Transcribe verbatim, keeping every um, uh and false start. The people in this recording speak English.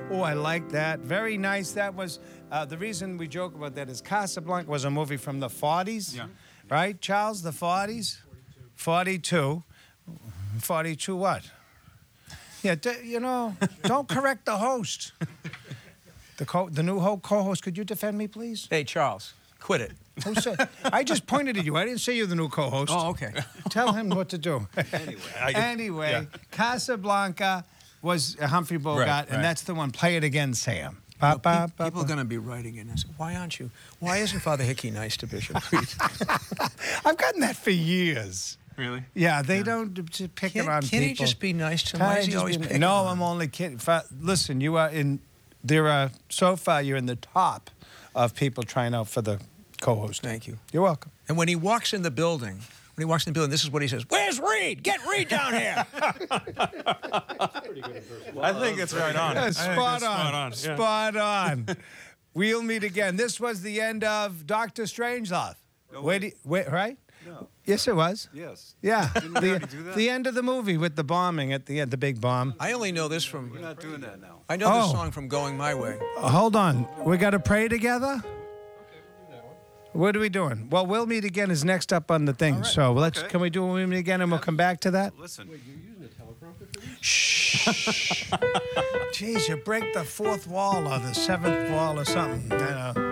Oh, I like that. Very nice. That was uh, the reason we joke about that is Casablanca was a movie from the forties. Yeah. Right, Charles? The forties? forty-two. forty-two what? Yeah, d- you know, don't correct the host. The co- the new ho- co-host, could you defend me, please? Hey, Charles, quit it. Who said? I just pointed at you. I didn't say you're the new co-host. Oh, okay. Tell him what to do. Anyway. Anyway, Yeah. Casablanca was Humphrey Bogart, Right, and right. that's the one. Play it again, Sam. You know, Ba, ba, pe- ba, people are ba. going to be writing in and say, why aren't you? Why isn't Father Hickey nice to Bishop Reed? I've gotten that for years. Really? Yeah, they don't t- pick it Can't, on can't people. he just be nice to him? Can't Why I is he just always be- picking No, on I'm him? only kidding. Fa- Listen, you are in. There are so far. You're in the top of people trying out for the co-host. Thank you. You're welcome. And when he walks in the building, when he walks in the building, this is what he says: "Where's Reed? Get Reed down here!" I think it's right on. Yeah, I think spot it's on. Spot on. Yeah. Spot on. We'll meet again. This was the end of Doctor Strangelove. No, wait, wait. wait, right? No. Yes, it was. Yes. Yeah. Didn't we the, already do that? the end of the movie with the bombing at the end, the big bomb. I only know this from. We're not doing that now. I know this Oh. song from "Going My Way." Uh, hold on. We got to pray together? What are we doing? Well, we'll meet again is next up on the thing. All right. So let's. Okay. Can we do we'll meet again and we'll come back to that? Listen. Shh. Jeez, you break the fourth wall or the seventh wall or something. You know.